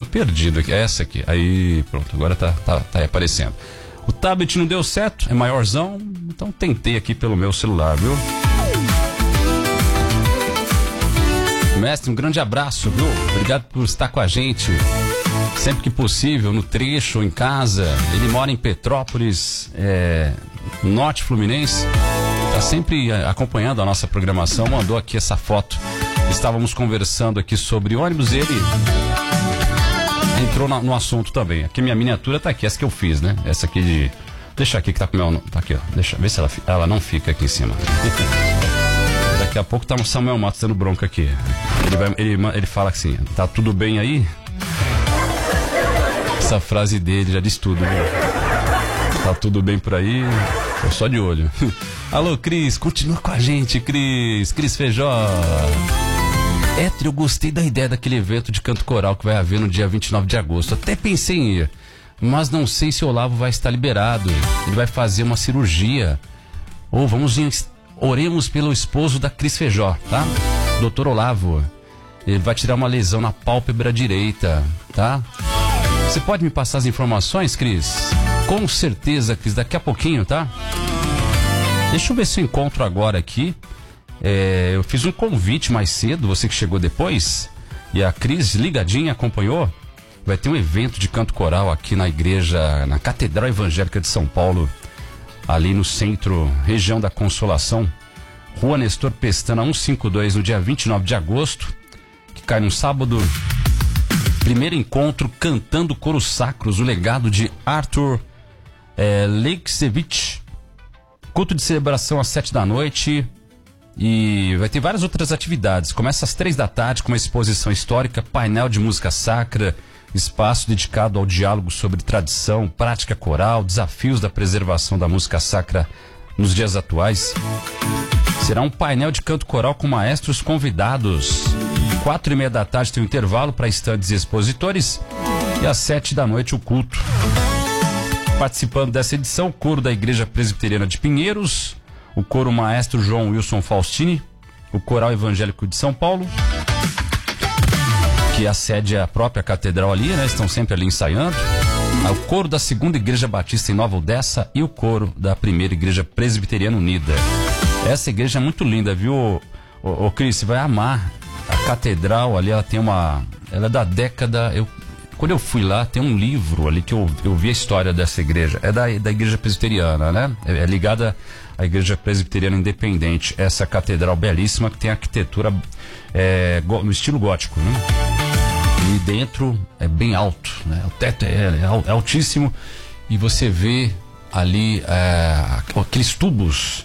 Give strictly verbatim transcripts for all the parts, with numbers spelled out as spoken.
perdido aqui. É essa aqui. Aí, pronto, agora tá, tá, tá aí aparecendo. O tablet não deu certo, é maiorzão, então tentei aqui pelo meu celular, viu? Mestre, um grande abraço, viu? Obrigado por estar com a gente. Sempre que possível, no trecho, em casa. Ele mora em Petrópolis, é, Norte Fluminense. Está sempre acompanhando a nossa programação. Mandou aqui essa foto. Estávamos conversando aqui sobre ônibus e ele entrou na, no assunto também. Aqui minha miniatura tá aqui, essa que eu fiz, né? Essa aqui de... Deixa aqui que tá com o meu... Tá aqui, ó. Deixa, vê se ela, ela não fica aqui em cima. Daqui a pouco tá o Samuel Matos dando bronca aqui. Ele, vai, ele, ele fala assim, tá tudo bem aí? Essa frase dele já diz tudo, viu? Tá tudo bem por aí? Tô só de olho. Alô, Cris, continua com a gente, Cris. Cris Feijó. Etri, eu gostei da ideia daquele evento de canto coral que vai haver no dia vinte e nove de agosto. Até pensei em ir, mas não sei se o Olavo vai estar liberado. Ele vai fazer uma cirurgia. Ou vamos em... Oremos pelo esposo da Cris Feijó, tá? doutor Olavo. Ele vai tirar uma lesão na pálpebra direita, tá? Você pode me passar as informações, Cris? Com certeza, Cris, daqui a pouquinho, tá? Deixa eu ver se eu encontro agora aqui. É, eu fiz um convite mais cedo, você que chegou depois, e a Cris ligadinha acompanhou. Vai ter um evento de canto coral aqui na igreja, na Catedral Evangélica de São Paulo, ali no centro, região da Consolação, Rua Nestor Pestana cento e cinquenta e dois, no dia vinte e nove de agosto, que cai num sábado. Primeiro encontro cantando coros sacros, o legado de Arthur é, Leiksevich. Culto de celebração às sete da noite. E vai ter várias outras atividades. Começa às três da tarde com uma exposição histórica, painel de música sacra, espaço dedicado ao diálogo sobre tradição, prática coral, desafios da preservação da música sacra nos dias atuais. Será um painel de canto coral com maestros convidados. Quatro e meia da tarde tem um intervalo para estandes e expositores. E às sete da noite o culto. Participando dessa edição, o coro da Igreja Presbiteriana de Pinheiros, o coro maestro João Wilson Faustini, o coral evangélico de São Paulo, que a sede é a própria catedral ali, né? Estão sempre ali ensaiando. O coro da Segunda Igreja Batista em Nova Odessa e o coro da Primeira Igreja Presbiteriana Unida. Essa igreja é muito linda, viu, ô, ô, ô Cris? Você vai amar. A catedral ali, ela tem uma... Ela é da década... Eu, quando eu fui lá, tem um livro ali que eu, eu vi a história dessa igreja. É da, da Igreja Presbiteriana, né? É, é ligada à Igreja Presbiteriana Independente. Essa catedral belíssima que tem arquitetura é, no estilo gótico, né? E dentro é bem alto, né? O teto é, é altíssimo e você vê ali é, aqueles tubos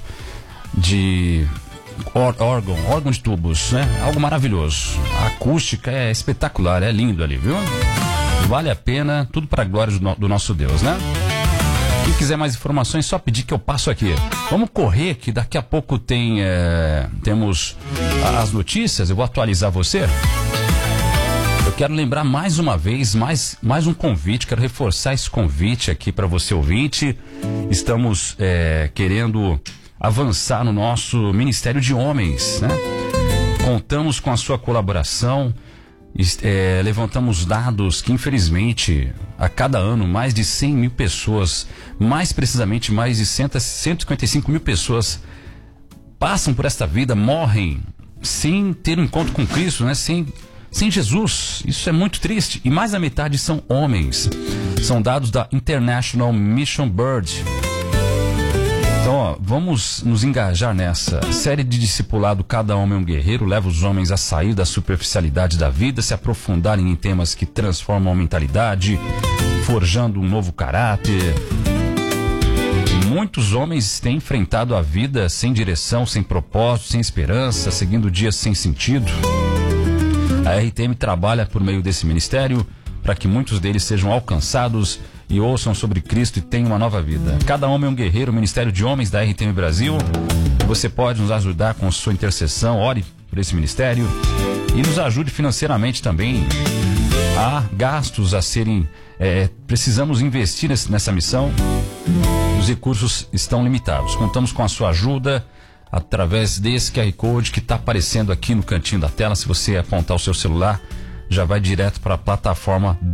de órgão, órgão de tubos, né? Algo maravilhoso. A acústica é espetacular, é lindo ali, viu? Vale a pena, tudo para a glória do, do nosso Deus, né? Quem quiser mais informações, só pedir que eu passo aqui. Vamos correr, que daqui a pouco tem é, temos as notícias, eu vou atualizar você. Eu quero lembrar mais uma vez, mais, mais um convite, quero reforçar esse convite aqui para você ouvinte. Estamos é, querendo avançar no nosso Ministério de Homens, né? Contamos com a sua colaboração, é, levantamos dados que infelizmente a cada ano mais de cem mil pessoas, mais precisamente mais de cento e cinquenta e cinco mil pessoas passam por esta vida, morrem sem ter um encontro com Cristo, né? Sem, sem Jesus. Isso é muito triste. E mais da metade são homens. São dados da International Mission Board. Então, ó, vamos nos engajar nessa série de discipulado Cada Homem é um Guerreiro. Leva os homens a sair da superficialidade da vida, se aprofundarem em temas que transformam a mentalidade, forjando um novo caráter. Muitos homens têm enfrentado a vida sem direção, sem propósito, sem esperança, seguindo dias sem sentido. A R T M trabalha por meio desse ministério para que muitos deles sejam alcançados e ouçam sobre Cristo e tenham uma nova vida. Cada Homem é um Guerreiro, o Ministério de Homens da R T M Brasil. Você pode nos ajudar com sua intercessão, ore por esse ministério e nos ajude financeiramente também. Há gastos a serem... É, precisamos investir nesse, nessa missão. Os recursos estão limitados. Contamos com a sua ajuda através desse Q R Code que está aparecendo aqui no cantinho da tela. Se você apontar o seu celular, já vai direto para a plataforma